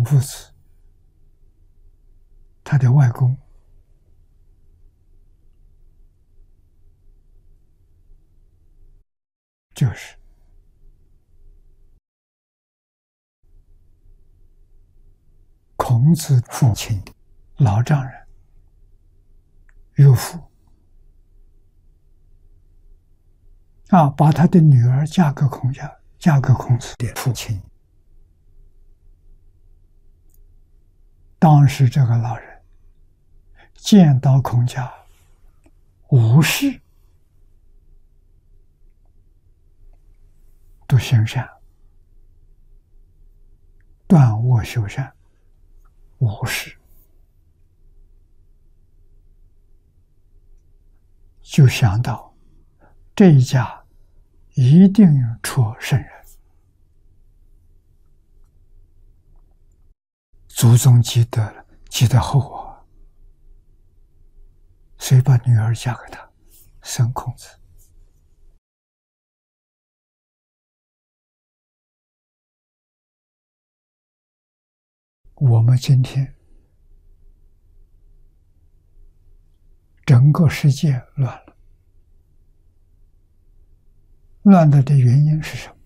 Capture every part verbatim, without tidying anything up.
孔夫子，他的外公就是孔子父亲的老丈人岳父啊，把他的女儿嫁给孔家，嫁给孔子的父亲。当时这个老人见到孔家无事都行善，断恶修善，无事，就想到这一家一定出圣人，祖宗积德了，积德厚啊，所以把女儿嫁给他，生孔子。我们今天整个世界乱了，乱了的原因是什么？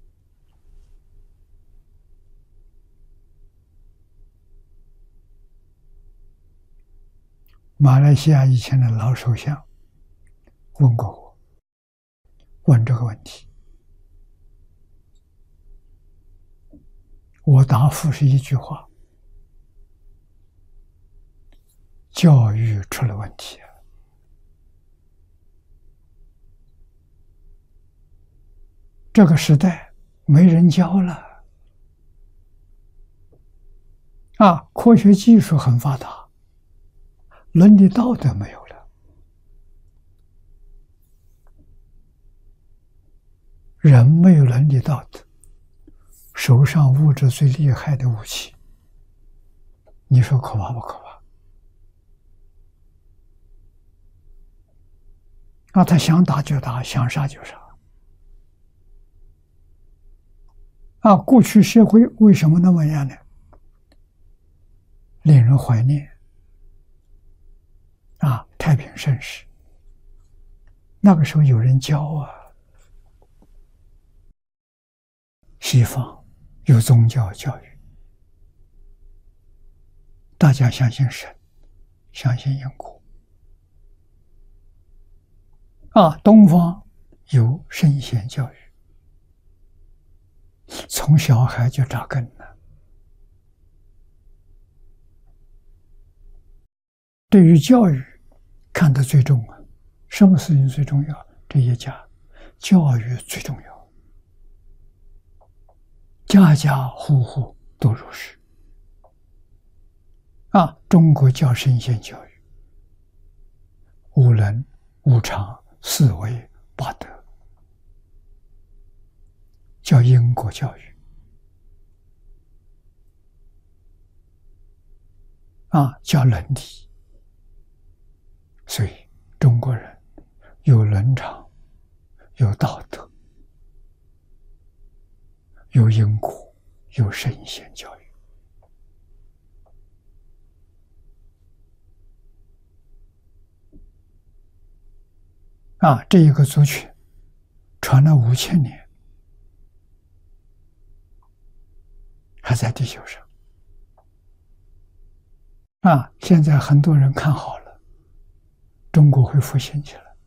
马来西亚以前的老首相问过我，问这个问题，我答复是一句话：教育出了问题。这个时代没人教了啊！科学技术很发达，伦理道德没有了，人没有伦理道德，手上握着最厉害的武器，你说可怕不可怕？啊，他想打就打，想杀就杀。啊，过去社会为什么那么样呢？令人怀念。啊，太平盛世，那个时候有人教啊，西方有宗教教育，大家相信神，相信因果。啊，东方有圣贤教育，从小孩就扎根了。对于教育看得最重啊，什么事情最重要？这一家教育最重要，家家户户都如是。啊，中国教圣贤教育，五伦、五常、四维、八德，叫因果教育。啊，叫伦理。所以中国人有伦常，有道德，有因果，有圣贤教育。啊，这一个族群传了五千年，还在地球上。啊，现在很多人看好了，中国会复兴起来。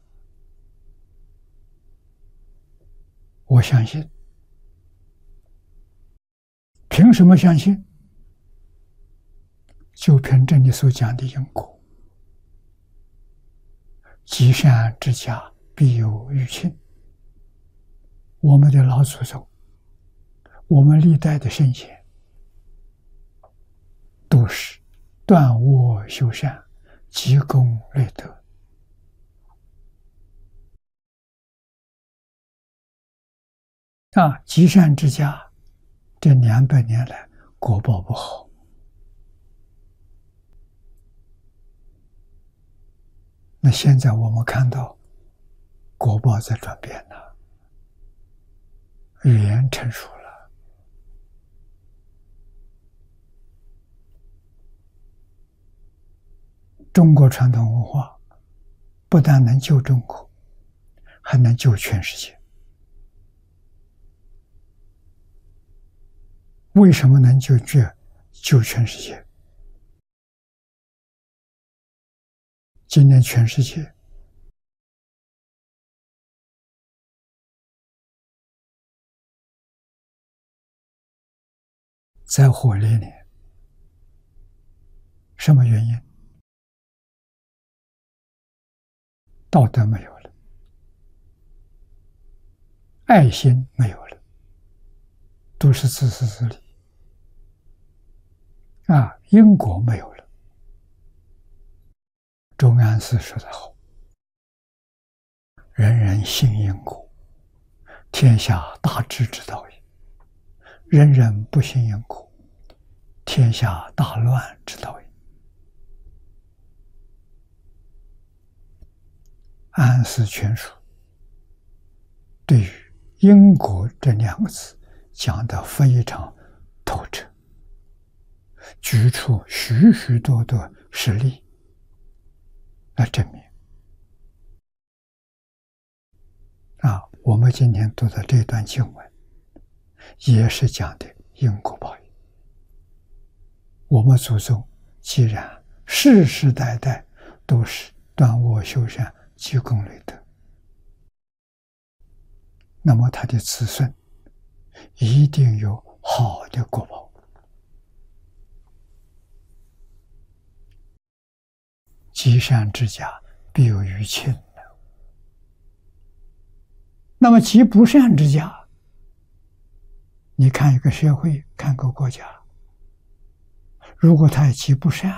我相信。凭什么相信？就凭这里所讲的因果。积善之家必有余庆。我们的老祖宗，我们历代的圣贤，都是断恶修善，积功累德。啊，积善之家，这两百年来国报不好。那现在我们看到国报在转变了，语言成熟了， 中国传统文化不但能救中国，还能救全世界。为什么能救救救全世界？今天全世界在火里面，什么原因？道德没有了，爱心没有了，都是自私自利啊！因果没有了。周安寺说得好：“人人信因果，天下大治之道也；人人不信因果，天下大乱之道也。”安寺全书对于因果这两个字讲得非常透彻，举出许许多多实例来证明。啊，我们今天读的这段经文也是讲的因果报应。我们祖宗既然世世代代都是断恶修善、积功累德，那么他的子孙一定有好的果报。积善之家，必有余庆。那么积不善之家，你看一个社会，看个国家，如果他积不善，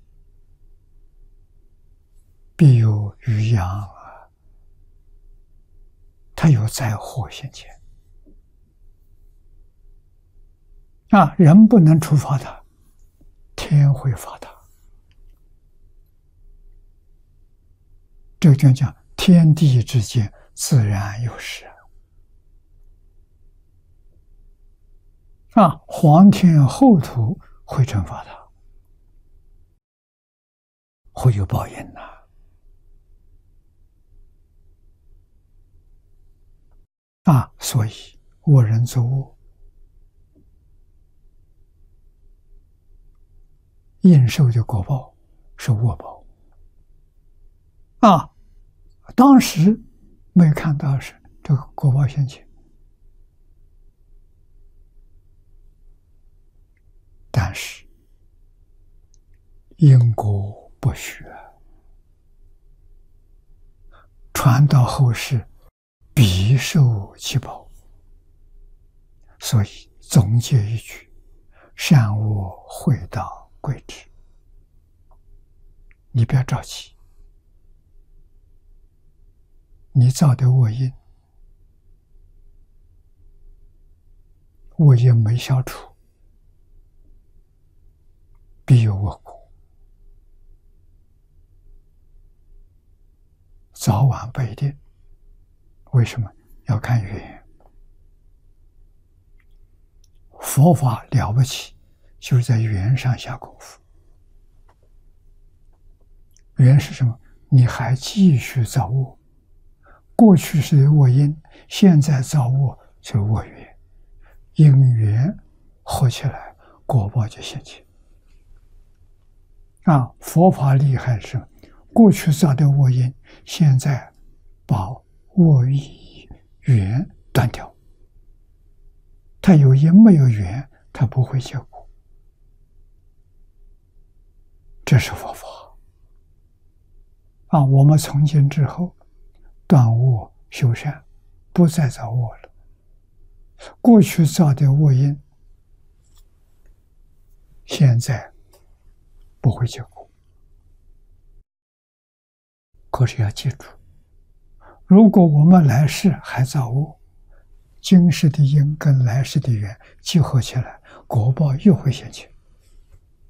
必有余殃啊！他有灾祸现前啊！人不能处罚他，天会罚他。这就讲天地之间自然有时啊，皇天厚土会惩罚他，会有报应呐、啊。啊，所以恶人作恶，应受的果报是恶报。啊，当时没看到是这个果报现前，但是因果不虚，传到后世必受其报。所以总结一句：善恶会道归之。你不要着急，你造的恶因，恶因没消除，必有恶果，早晚不一定。为什么要看缘？佛法了不起，就是在缘上下功夫。缘是什么？你还继续造恶，过去是恶因，现在造恶是恶缘，因缘合起来，果报就现前。啊，佛法厉害是，过去造的恶因，现在把恶缘断掉。它有因没有缘，它不会结果。这是佛法。啊，我们从今之后断恶修善，不再造恶了。过去造的恶因，现在不会结果。可是要记住，如果我们来世还造恶，今世的因跟来世的缘结合起来，果报又会现前。